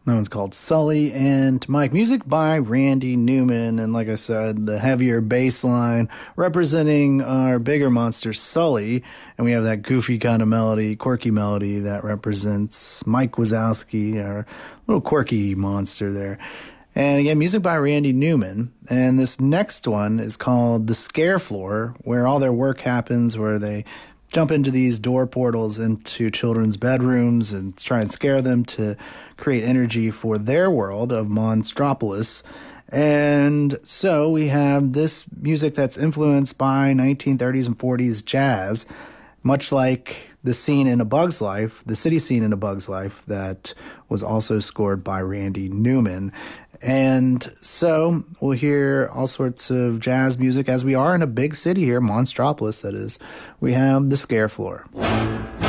That one's called Sully. And Mike, music by Randy Newman. And like I said, the heavier bass line representing our bigger monster, Sully. And we have that goofy kind of melody, quirky melody that represents Mike Wazowski, our little quirky monster there. And again, music by Randy Newman. And this next one is called The Scare Floor, where all their work happens, where they jump into these door portals into children's bedrooms and try and scare them to create energy for their world of Monstropolis. And so we have this music that's influenced by 1930s and 40s jazz, much like the scene in A Bug's Life, the city scene in A Bug's Life that was also scored by Randy Newman. And so we'll hear all sorts of jazz music as we are in a big city here, Monstropolis, that is. We have The Scare Floor.